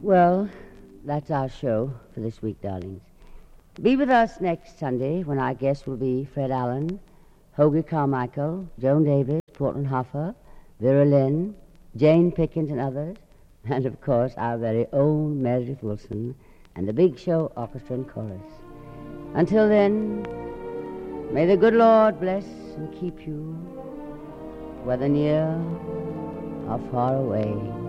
Well, that's our show for this week, darlings. Be with us next Sunday when our guests will be Fred Allen, Hoagie Carmichael, Joan Davis, Portland Hoffa, Vera Lynn, Jane Pickens and others, and of course our very own Meredith Wilson and the Big Show Orchestra and Chorus. Until then, may the good Lord bless and keep you, whether near or far away.